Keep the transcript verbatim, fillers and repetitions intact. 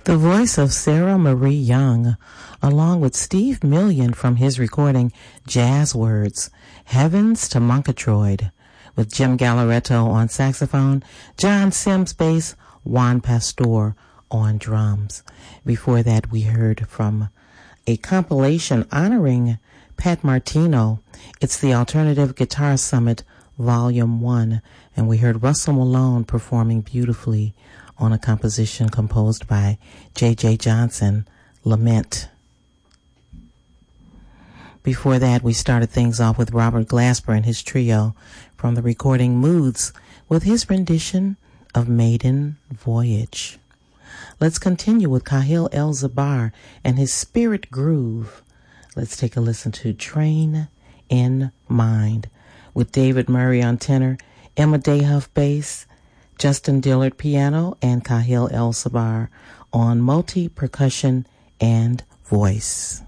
The voice of Sarah Marie Young, along with Steve Million from his recording Jazz Words, Heavens to Murgatroyd, with Jim Galleretto on saxophone, John Sims bass, Juan Pastor on drums. Before that, we heard from a compilation honoring Pat Martino. It's the Alternative Guitar Summit Volume one, and we heard Russell Malone performing beautifully on a composition composed by J J Johnson, Lament. Before that, we started things off with Robert Glasper and his trio from the recording Moods with his rendition of Maiden Voyage. Let's continue with Kahil El-Zabar and his Spirit Groove. Let's take a listen to Train in Mind with David Murray on tenor, Emma Dayhuff bass, Justin Dillard piano, and Kahil El-Zabar on multi-percussion and voice.